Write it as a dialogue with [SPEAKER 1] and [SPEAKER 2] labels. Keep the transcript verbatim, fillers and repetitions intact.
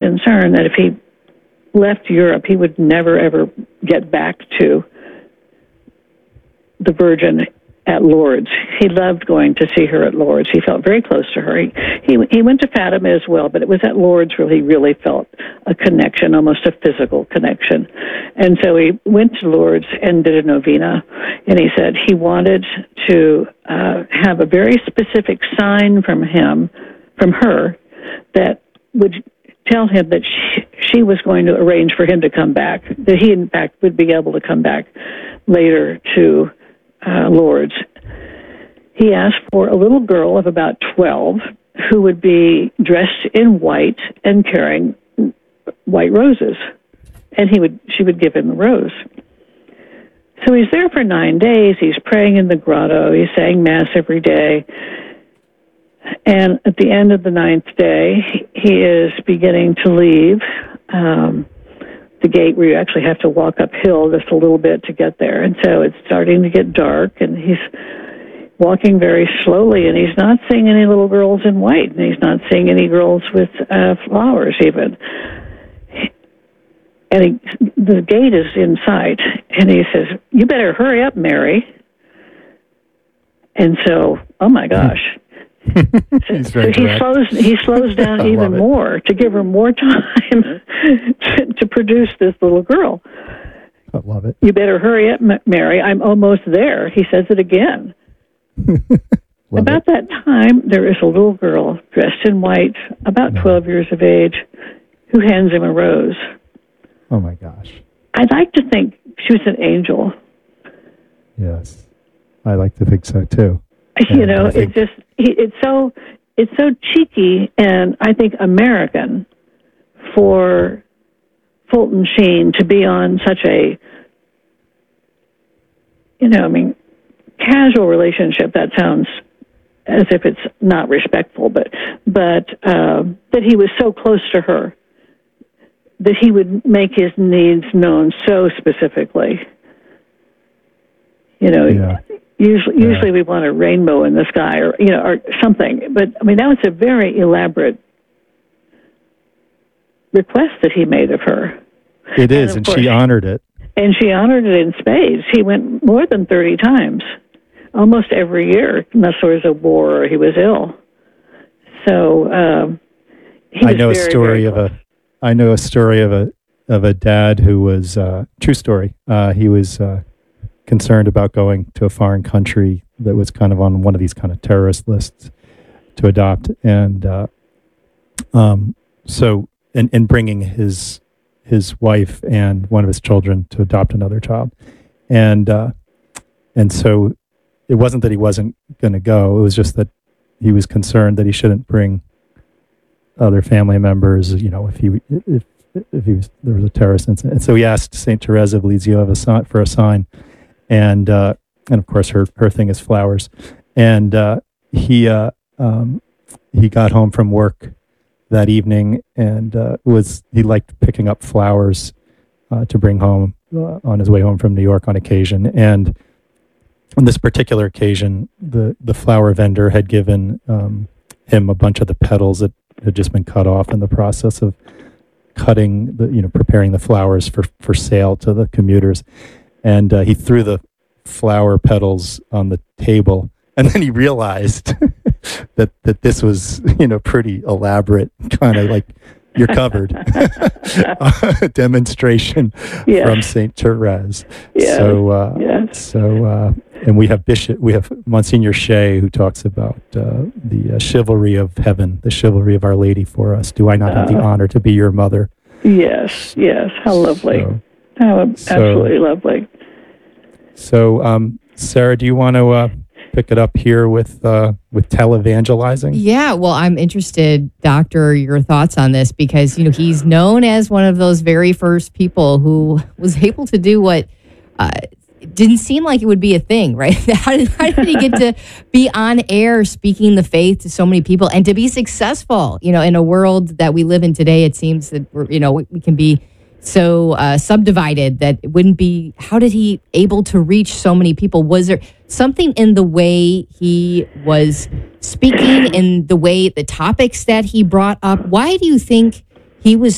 [SPEAKER 1] concerned that if he left Europe, he would never, ever get back to the Virgin at Lourdes. He loved going to see her at Lourdes. He felt very close to her. He, he, he went to Fatima as well, but it was at Lourdes where he really felt a connection, almost a physical connection. And so he went to Lourdes and did a novena, and he said he wanted to uh, have a very specific sign from him, from her, that would tell him that she, she was going to arrange for him to come back, that he, in fact, would be able to come back later to Uh, Lourdes. He asked for a little girl of about twelve who would be dressed in white and carrying white roses, and he would she would give him a rose. So he's there for nine days. He's praying in the grotto. He's saying Mass every day. And at the end of the ninth day, he is beginning to leave um, the gate where you actually have to walk uphill just a little bit to get there. And so it's starting to get dark, and he's walking very slowly, and he's not seeing any little girls in white, and he's not seeing any girls with uh, flowers even. And he, the gate is in sight, and he says, "You better hurry up, Mary." And so, oh my gosh.
[SPEAKER 2] He's
[SPEAKER 1] so
[SPEAKER 2] very
[SPEAKER 1] he
[SPEAKER 2] direct.
[SPEAKER 1] slows he slows down even more to give her more time to, to produce this little girl.
[SPEAKER 2] I love it.
[SPEAKER 1] "You better hurry up, M- Mary. I'm almost there." He says it again. About
[SPEAKER 2] it.
[SPEAKER 1] that time, there is a little girl dressed in white, about
[SPEAKER 2] No.
[SPEAKER 1] twelve years of age, who hands him a rose.
[SPEAKER 2] Oh my gosh.
[SPEAKER 1] I'd like to think she was an angel.
[SPEAKER 2] Yes. I like to think so too.
[SPEAKER 1] You
[SPEAKER 2] And
[SPEAKER 1] know,
[SPEAKER 2] I think-
[SPEAKER 1] it's just he- it's so it's so cheeky and I think American for Fulton Sheen to be on such a, you know, I mean, casual relationship. That sounds as if it's not respectful, but but uh, that he was so close to her, that he would make his needs known so specifically. You know.
[SPEAKER 2] Yeah.
[SPEAKER 1] Usually,
[SPEAKER 2] Yeah.
[SPEAKER 1] usually we want a rainbow in the sky, or you know, or something. But I mean, that was a very elaborate request that he made of her.
[SPEAKER 2] It is,
[SPEAKER 1] of
[SPEAKER 2] and,
[SPEAKER 1] course-
[SPEAKER 2] she honored it.
[SPEAKER 1] And she honored it in spades. He went more than thirty times, almost every year, unless there was a war or he was ill. So um, he
[SPEAKER 2] I
[SPEAKER 1] was
[SPEAKER 2] know a
[SPEAKER 1] very,
[SPEAKER 2] story
[SPEAKER 1] very
[SPEAKER 2] of
[SPEAKER 1] close.
[SPEAKER 2] a. I know a story of a of a dad who was uh, true story. Uh, he was uh, concerned about going to a foreign country that was kind of on one of these kind of terrorist lists to adopt, and uh, um, so and, and bringing his his wife and one of his children to adopt another child, and uh, and so it wasn't that he wasn't going to go; it was just that he was concerned that he shouldn't bring other family members. You know, if he if if he was there was a terrorist incident, and so he asked Saint Therese of Lisieux of a sign, for a sign. And uh, and of course her her thing is flowers, and uh, he uh, um, he got home from work that evening and uh, was he liked picking up flowers uh, to bring home uh, on his way home from New York on occasion. And on this particular occasion, the the flower vendor had given um, him a bunch of the petals that had just been cut off in the process of cutting the you know preparing the flowers for for sale to the commuters. And uh, he threw the flower petals on the table, and then he realized that that this was, you know, pretty elaborate, kind of like you're covered demonstration
[SPEAKER 1] Yes.
[SPEAKER 2] from Saint Therese.
[SPEAKER 1] Yes.
[SPEAKER 2] So, uh,
[SPEAKER 1] Yes.
[SPEAKER 2] so, uh, and we have Bishop, we have Monsignor Shea, who talks about uh, the uh, chivalry of heaven, the chivalry of Our Lady for us. Do I not have the
[SPEAKER 1] Uh,
[SPEAKER 2] honor to be your mother?
[SPEAKER 1] Yes, yes. How lovely.
[SPEAKER 2] So,
[SPEAKER 1] How
[SPEAKER 2] so-
[SPEAKER 1] absolutely lovely.
[SPEAKER 2] So, um, Sarah, do you want to uh, pick it up here with uh, with televangelizing?
[SPEAKER 3] Yeah, well, I'm interested, Doctor, your thoughts on this, because, you know, he's known as one of those very first people who was able to do what uh, didn't seem like it would be a thing, right? How did, how did he get to be on air speaking the faith to so many people and to be successful? You know, in a world that we live in today, it seems that, we're, you know, we, we can be so uh, subdivided that it wouldn't be, how did he able to reach so many people? Was there something in the way he was speaking, in the way, the topics that he brought up? Why do you think he was